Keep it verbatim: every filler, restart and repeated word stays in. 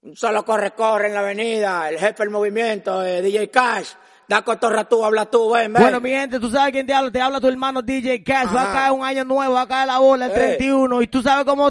Un solo corre, corre en la avenida, el jefe del movimiento, eh, D J Cash. Da cotorra tú, habla tú, ven, ven. Bueno, mi gente, tú sabes quién te habla, te habla tu hermano D J Cash, va a caer un año nuevo, va a caer la bola el treinta y uno, y tú sabes cómo